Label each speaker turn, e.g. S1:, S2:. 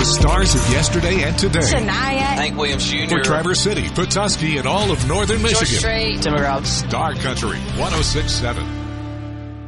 S1: stars of yesterday and today.
S2: Shania.
S3: Hank Williams Jr.
S1: For Traverse City, Petoskey, and all of northern Michigan.
S2: Strait.
S3: Tim McGraw.
S1: Star Country 106.7.